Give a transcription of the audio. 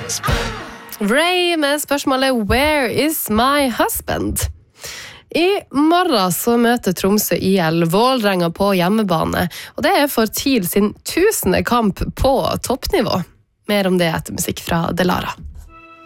Ray med spørsmålet Where is my husband? I morgen så møter Tromsø IL Vålerenga på hjemmebane, og det for TIL sin 1000. kamp på toppnivå. Mer om det etter musikk fra Delara.